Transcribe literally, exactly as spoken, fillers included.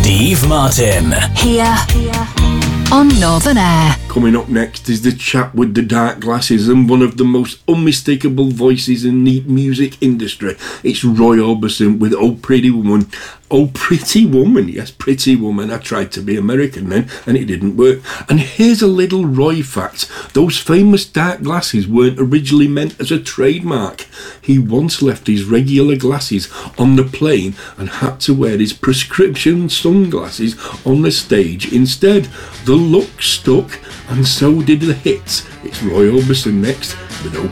Steve Martin. Here, here on Northern Air. Coming up next is the chap with the dark glasses and one of the most unmistakable voices in the music industry. It's Roy Orbison with Oh Pretty Woman. Oh Pretty Woman, yes, Pretty Woman. I tried to be American then and it didn't work. And here's a little Roy fact. Those famous dark glasses weren't originally meant as a trademark. He once left his regular glasses on the plane and had to wear his prescription sunglasses on the stage instead. The look stuck, and so did the hits. It's Roy Orbison next with Oh